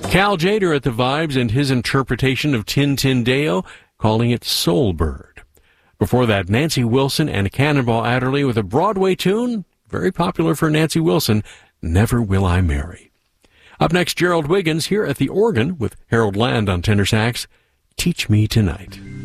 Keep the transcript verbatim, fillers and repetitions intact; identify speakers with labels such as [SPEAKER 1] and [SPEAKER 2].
[SPEAKER 1] Cal Tjader at the Vibes and his interpretation of Tin Tin Deo, calling it Soul Bird. Before that, Nancy Wilson and Cannonball Adderley with a Broadway tune, very popular for Nancy Wilson, Never Will I Marry. Up next, Gerald Wiggins here at the organ with Harold Land on tenor sax, Teach Me Tonight.